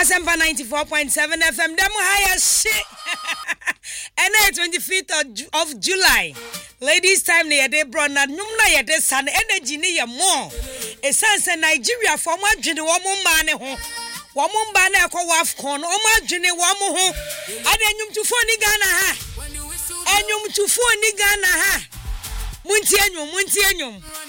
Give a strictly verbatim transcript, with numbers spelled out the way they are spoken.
Asempa ninety-four point seven F M. Demo higher shit. And twenty-fifth of July. Ladies time near day bro na nyumna ye de san energy ni ye more. E sense Nigeria for ma dwene wo mo ma ne ho. Wo mo mba na ekọ wafcon o ma dwene wo mo ho. Ade nyum tufo ni Ghana ha. Enyum tufo ni Ghana ha. Munti enyum munti enyum.